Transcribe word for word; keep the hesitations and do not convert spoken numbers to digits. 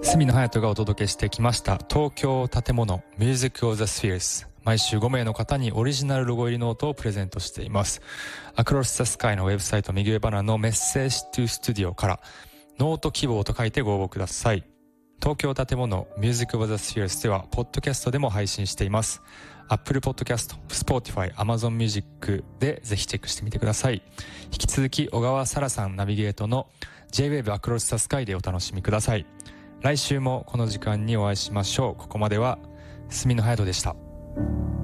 住野隼人がお届けしてきました東京建物 Music of the Spheres。 毎週ご名の方にオリジナルロゴ入りノートをプレゼントしています。Across the Sky のウェブサイト右上バナーのメッセージトゥスタジオからノート希望と書いてご応募ください。東京建物 Music of the Spheres ではポッドキャストでも配信しています。 Apple Podcast、Spotify、Amazon Music でぜひチェックしてみてください。引き続き小川沙羅さんナビゲートの J-Wave Across the Sky でお楽しみください。来週もこの時間にお会いしましょう。ここまでは住野隼人でした。